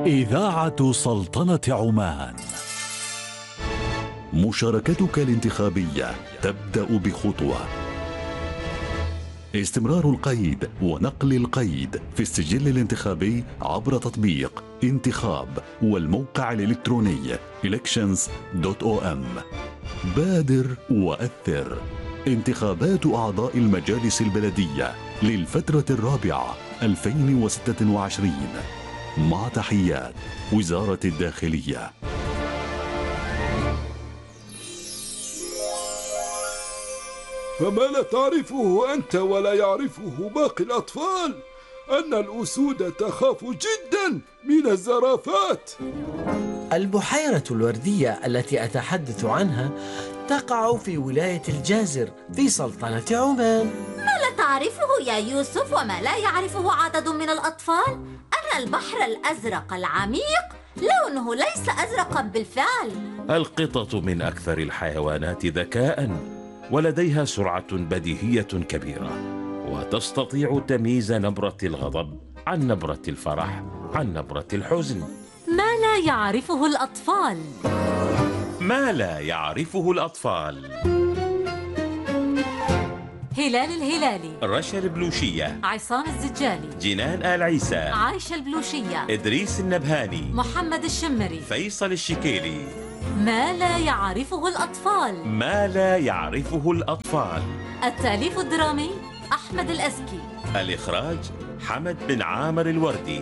إذاعة سلطنة عمان. مشاركتك الانتخابية تبدأ بخطوة. استمرار القيد ونقل القيد في السجل الانتخابي عبر تطبيق انتخاب والموقع الإلكتروني elections.om. بادر وأثر. انتخابات أعضاء المجالس البلدية للفترة الرابعة 2026 مع تحيات وزارة الداخلية. فما لا تعرفه أنت ولا يعرفه باقي الأطفال أن الأسود تخاف جدا من الزرافات. البحيرة الوردية التي أتحدث عنها تقع في ولاية الجازر في سلطنة عمان. ما لا تعرفه يا يوسف وما لا يعرفه عدد من الأطفال أن البحر الأزرق العميق لونه ليس أزرقا بالفعل. القطط من أكثر الحيوانات ذكاء، ولديها سرعة بديهية كبيرة، وتستطيع تمييز نبرة الغضب عن نبرة الفرح عن نبرة الحزن. ما لا يعرفه الأطفال. ما لا يعرفه الأطفال. هلال الهلالي، رشا البلوشية، عصام الزجالي، جنان آل عيسى، عايشة البلوشية، إدريس النبهاني، محمد الشمري، فيصل الشكيلي. ما لا يعرفه الأطفال. ما لا يعرفه الأطفال. التأليف الدرامي أحمد الأزكي، الإخراج حمد بن عامر الوردي.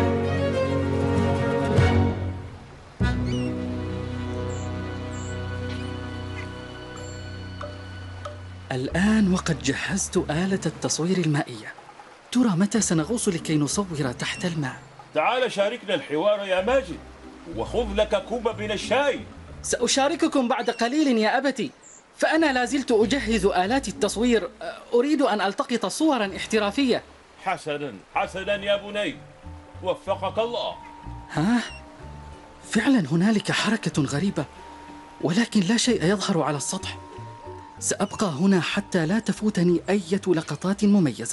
الآن وقد جهزت آلة التصوير المائية. ترى متى سنغوص لكي نصور تحت الماء؟ تعال شاركنا الحوار يا ماجد، وخذ لك كوب من الشاي. سأشارككم بعد قليل يا أبتي، فأنا لازلت أجهز آلات التصوير. أريد أن ألتقط صورا احترافية. حسنا حسنا يا بني، وفقك الله. ها؟ فعلا هنالك حركة غريبة، ولكن لا شيء يظهر على السطح. سأبقى هنا حتى لا تفوتني أي لقطات مميزة.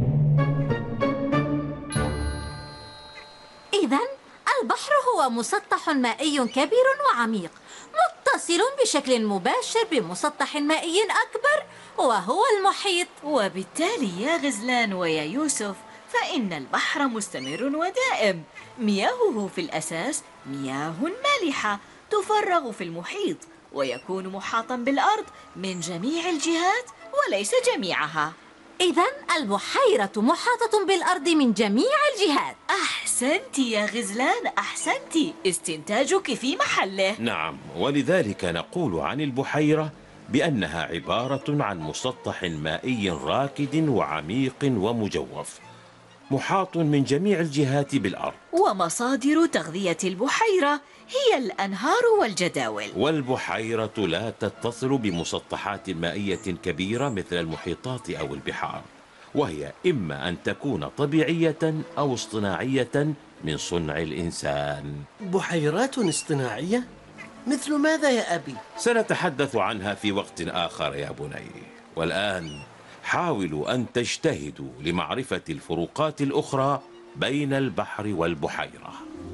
إذن البحر هو مسطح مائي كبير وعميق متصل بشكل مباشر بمسطح مائي أكبر وهو المحيط. وبالتالي يا غزلان ويا يوسف فإن البحر مستمر ودائم. مياهه في الأساس مياه مالحة تفرغ في المحيط، ويكون محاطا بالأرض من جميع الجهات وليس جميعها. إذن البحيرة محاطة بالأرض من جميع الجهات. أحسنت يا غزلان، أحسنت، استنتاجك في محله. نعم، ولذلك نقول عن البحيرة بأنها عبارة عن مسطح مائي راكد وعميق ومجوف، محاط من جميع الجهات بالأرض. ومصادر تغذية البحيرة هي الأنهار والجداول. والبحيرة لا تتصل بمسطحات مائية كبيرة مثل المحيطات أو البحار، وهي إما أن تكون طبيعية أو اصطناعية من صنع الإنسان. بحيرات اصطناعية؟ مثل ماذا يا أبي؟ سنتحدث عنها في وقت آخر يا بني، والآن حاولوا أن تجتهدوا لمعرفة الفروقات الأخرى بين البحر والبحيرة.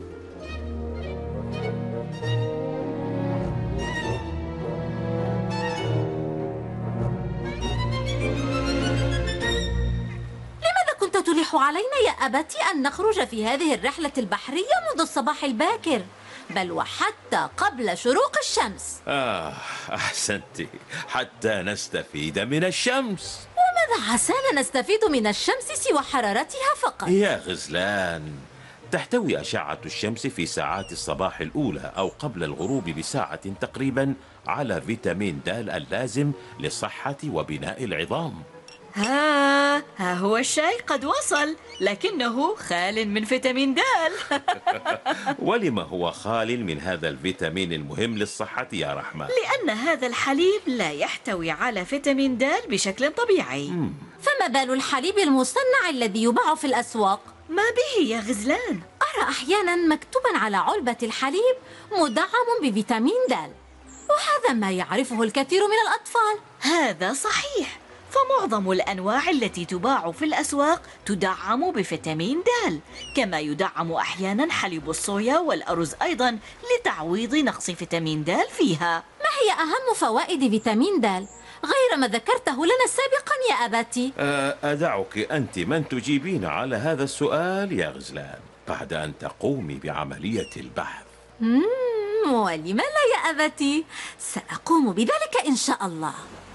لماذا كنت تلح علينا يا أبتي أن نخرج في هذه الرحلة البحرية منذ الصباح الباكر، بل وحتى قبل شروق الشمس؟ أحسنت، حتى نستفيد من الشمس. وماذا عسانا نستفيد من الشمس سوى حرارتها فقط؟ يا غزلان، تحتوي أشعة الشمس في ساعات الصباح الأولى أو قبل الغروب بساعة تقريبا على فيتامين د اللازم لصحة وبناء العظام. ها هو الشاي قد وصل، لكنه خال من فيتامين د. ولما هو خال من هذا الفيتامين المهم للصحة يا رحمة؟ لأن هذا الحليب لا يحتوي على فيتامين د بشكل طبيعي. فما بال الحليب المصنع الذي يباع في الأسواق؟ ما به يا غزلان؟ أرى أحيانا مكتوبا على علبة الحليب مدعم بفيتامين د، وهذا ما يعرفه الكثير من الأطفال. هذا صحيح، فمعظم الأنواع التي تباع في الأسواق تدعم بفيتامين د، كما يدعم أحيانا حليب الصويا والأرز أيضا لتعويض نقص فيتامين د فيها. ما هي أهم فوائد فيتامين د غير ما ذكرته لنا سابقا يا أباتي؟ أدعك أنت من تجيبين على هذا السؤال يا غزلان بعد أن تقومي بعملية البحث. ولم لا يا أبتي؟ سأقوم بذلك إن شاء الله.